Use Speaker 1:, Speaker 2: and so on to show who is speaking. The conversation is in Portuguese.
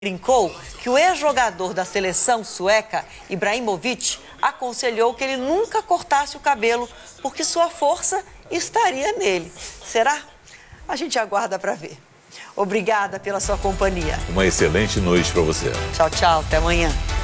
Speaker 1: brincou que o ex-jogador da seleção sueca, Ibrahimovic, aconselhou que ele nunca cortasse o cabelo porque sua força estaria nele. Será? A gente aguarda para ver. Obrigada pela sua companhia.
Speaker 2: Uma excelente noite para você.
Speaker 1: Tchau, tchau. Até amanhã.